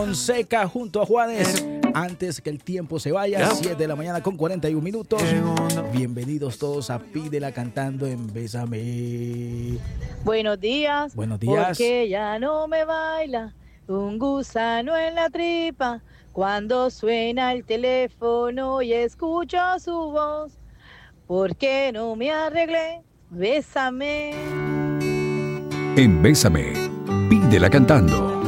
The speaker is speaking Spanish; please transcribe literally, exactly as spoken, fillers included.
Fonseca junto a Juanes. Antes que el tiempo se vaya, siete de la mañana con cuarenta y un minutos. Bienvenidos todos a Pídela Cantando en Bésame. Buenos días. Buenos días. Porque ya no me baila un gusano en la tripa cuando suena el teléfono y escucho su voz. ¿Por qué no me arreglé? Bésame. En Bésame, Pídela Cantando.